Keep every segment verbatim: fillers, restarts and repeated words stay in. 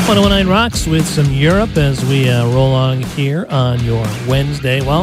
ten nineteen Rocks with some Europe as we uh, roll along here on your Wednesday. Well,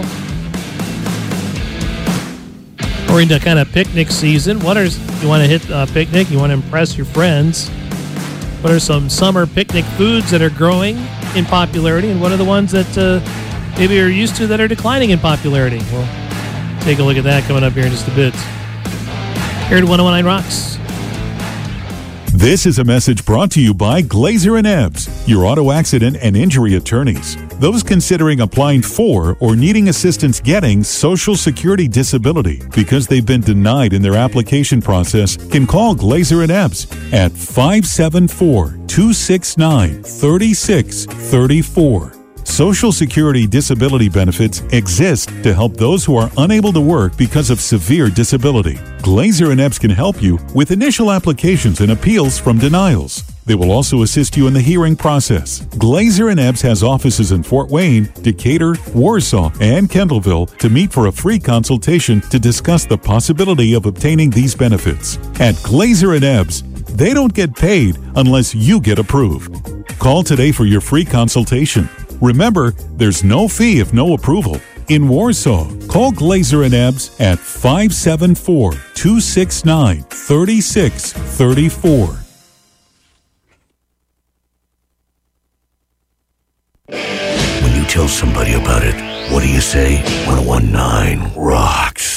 we're into kind of picnic season. What are, you want to hit a picnic? You want to impress your friends? What are some summer picnic foods that are growing in popularity, and what are the ones that uh, maybe you're used to that are declining in popularity? We'll take a look at that coming up here in just a bit. Here at ten nineteen Rocks. This is a message brought to you by Glazer and Ebbs, your auto accident and injury attorneys. Those considering applying for or needing assistance getting Social Security disability because they've been denied in their application process can call Glazer and Ebbs at five seven four, two six nine, three six three four. Social Security disability benefits exist to help those who are unable to work because of severe disability. Glazer and Ebbs can help you with initial applications and appeals from denials. They will also assist you in the hearing process. Glazer and Ebbs has offices in Fort Wayne, Decatur, Warsaw, and Kendallville to meet for a free consultation to discuss the possibility of obtaining these benefits. At Glazer and Ebbs, they don't get paid unless you get approved. Call today for your free consultation. Remember, there's no fee if no approval. In Warsaw, call Glazer and Ebbs at five seven four, two six nine, three six three four. When you tell somebody about it, what do you say? ten nineteen Rocks.